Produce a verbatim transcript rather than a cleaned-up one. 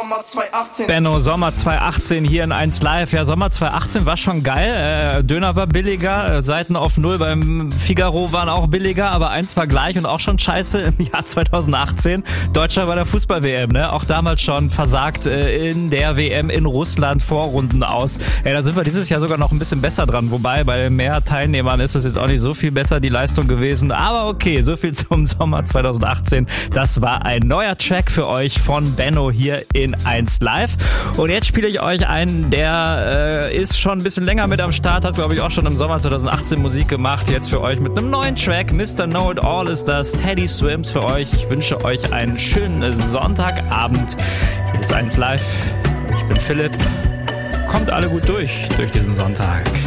Sommer zweitausendachtzehn. Benno, Sommer zweitausendachtzehn hier in eins Live. Ja, Sommer zweitausendachtzehn war schon geil. Äh, Döner war billiger, Seiten auf Null beim Figaro waren auch billiger, aber eins war gleich und auch schon scheiße im Jahr zweitausendachtzehn. Deutschland bei der Fußball-W M, ne? Auch damals schon versagt äh, in der W M in Russland, Vorrunden aus. Ja, da sind wir dieses Jahr sogar noch ein bisschen besser dran. Wobei, bei mehr Teilnehmern ist es jetzt auch nicht so viel besser, die Leistung gewesen. Aber okay, so viel zum Sommer zweitausendachtzehn. Das war ein neuer Track für euch von Benno hier in eins Live. Und jetzt spiele ich euch einen, der äh, ist schon ein bisschen länger mit am Start, hat glaube ich auch schon im Sommer zweitausendachtzehn Musik gemacht. Jetzt für euch mit einem neuen Track. Mister Know It All ist das. Teddy Swims für euch. Ich wünsche euch einen schönen Sonntagabend. Hier ist eins Live. Ich bin Philipp. Kommt alle gut durch, durch diesen Sonntag.